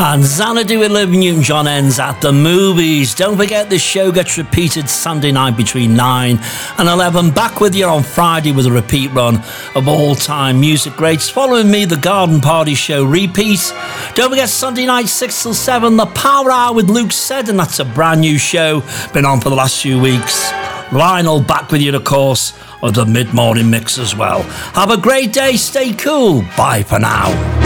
And Xanadu with Olivia Newton-John ends at the movies. Don't forget this show gets repeated Sunday night between 9 and 11. Back with you on Friday with a repeat run of all-time music greats. Following me, the Garden Party Show repeat. Don't forget Sunday night 6 till 7, the Power Hour with Luke Seddon. That's a brand new show. Been on for the last few weeks. Lionel back with you, of course, with the mid-morning mix as well. Have a great day. Stay cool. Bye for now.